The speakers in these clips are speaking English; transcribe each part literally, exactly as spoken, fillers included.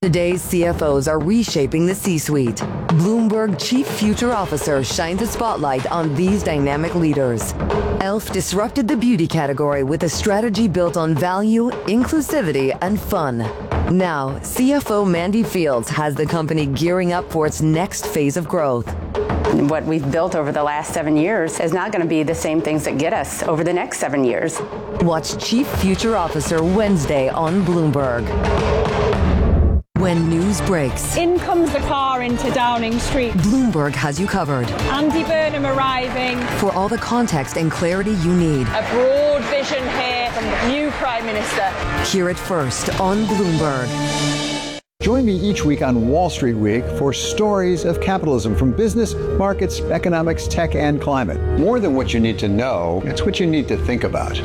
Today's C F Os are reshaping the C-suite. Bloomberg Chief Future Officer shines a spotlight on these dynamic leaders. E L F disrupted the beauty category with a strategy built on value, inclusivity, and fun. Now, C F O Mandy Fields has the company gearing up for its next phase of growth. What we've built over the last seven years is not going to be the same things that get us over the next seven years. Watch Chief Future Officer Wednesday on Bloomberg. When news breaks, in comes the car into Downing Street. Bloomberg has you covered. Andy Burnham arriving. For all the context and clarity you need. A broad vision here from the new Prime Minister. Hear it first on Bloomberg. Join me each week on Wall Street Week for stories of capitalism from business, markets, economics, tech, and climate. More than what you need to know, it's what you need to think about.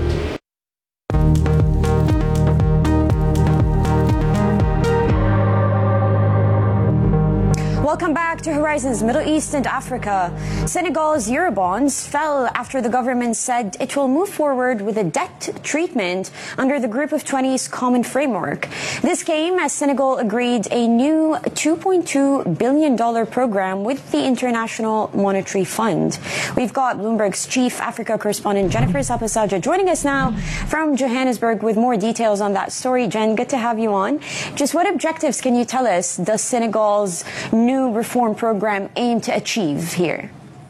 Welcome back to Horizons Middle East and Africa. Senegal's Eurobonds fell after the government said it will move forward with a debt treatment under the Group of twenty's common framework. This came as Senegal agreed a new two point two billion dollars program with the International Monetary Fund. We've got Bloomberg's chief Africa correspondent Jennifer Sapasaja joining us now from Johannesburg with more details on that story. Jen, good to have you on. Just what objectives can you tell us does Senegal's new reform program aim to achieve here?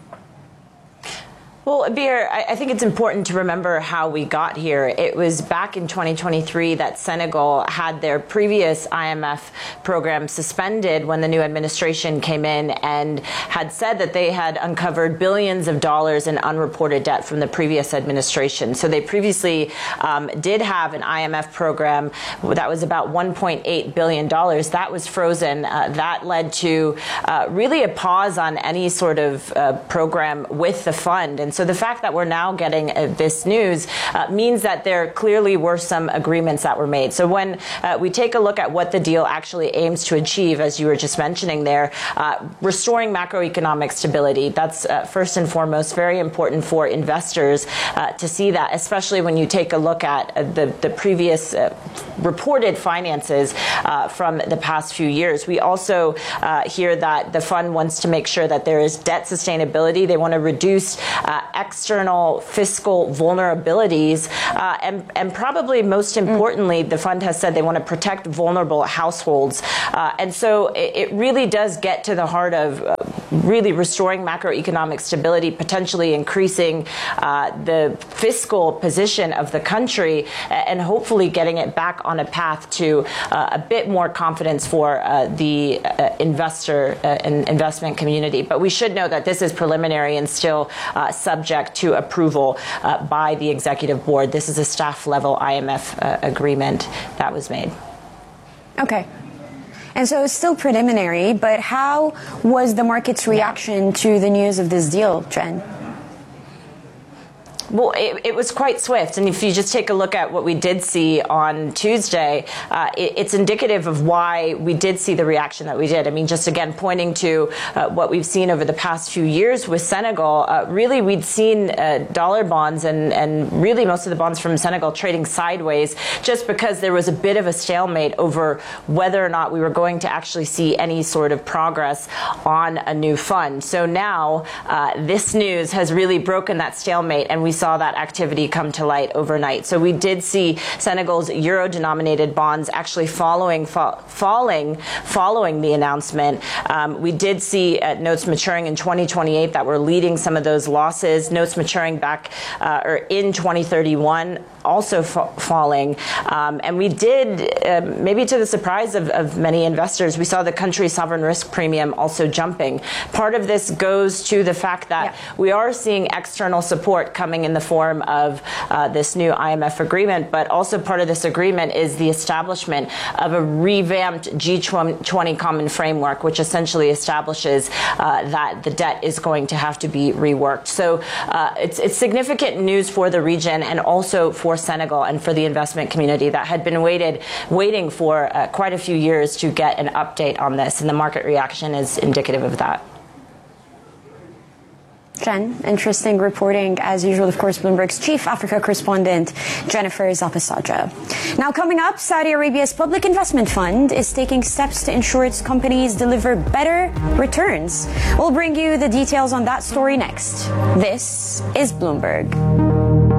Well, Abir, I think it's important to remember how we got here. It was back in twenty twenty-three that Senegal had their previous I M F program suspended when the new administration came in and had said that they had uncovered billions of dollars in unreported debt from the previous administration. So they previously um, did have an I M F program that was about one point eight billion dollars. That was frozen. Uh, that led to uh, really a pause on any sort of uh, program with the fund. And so the fact that we're now getting uh, this news uh, means that there clearly were some agreements that were made. So when uh, we take a look at what the deal actually aims to achieve, as you were just mentioning there, uh, restoring macroeconomic stability, that's uh, first and foremost very important for investors uh, to see that, especially when you take a look at uh, the, the previous uh, reported finances uh, from the past few years. We also uh, hear that the fund wants to make sure that there is debt sustainability. They want to reduce uh, external fiscal vulnerabilities. Uh, and, and probably most importantly, mm. the fund has said they want to protect vulnerable households. Uh, and so it, it really does get to the heart of uh, really restoring macroeconomic stability, potentially increasing uh, the fiscal position of the country, and hopefully getting it back on a path to uh, a bit more confidence for uh, the uh, investor uh, and investment community. But we should know that this is preliminary and still uh, subject to approval uh, by the executive board. This is a staff level I M F uh, agreement that was made. Okay. And so it's still preliminary, but how was the market's reaction to the news of this deal, Jen? Well, it, it was quite swift. And if you just take a look at what we did see on Tuesday, uh, it, it's indicative of why we did see the reaction that we did. I mean, just again, pointing to uh, what we've seen over the past few years with Senegal, uh, really we'd seen uh, dollar bonds and, and really most of the bonds from Senegal trading sideways just because there was a bit of a stalemate over whether or not we were going to actually see any sort of progress on a new fund. So now uh, this news has really broken that stalemate, and we saw that activity come to light overnight. So we did see Senegal's euro-denominated bonds actually following fa- falling following the announcement. Um, we did see uh, notes maturing in twenty twenty-eight that were leading some of those losses. Notes maturing back uh, or in twenty thirty-one also fa- falling. Um, and we did, uh, maybe to the surprise of, of many investors, we saw the country's sovereign risk premium also jumping. Part of this goes to the fact that yeah. we are seeing external support coming in the form of uh, this new I M F agreement, but also part of this agreement is the establishment of a revamped G twenty common framework, which essentially establishes uh, that the debt is going to have to be reworked. So uh, it's, it's significant news for the region and also for Senegal and for the investment community that had been waited, waiting for uh, quite a few years to get an update on this, and the market reaction is indicative of that. Jen, interesting reporting as usual. Of course, Bloomberg's chief Africa correspondent, Jennifer Zapasadra. Now coming up, Saudi Arabia's public investment fund is taking steps to ensure its companies deliver better returns. We'll bring you the details on that story next. This is Bloomberg.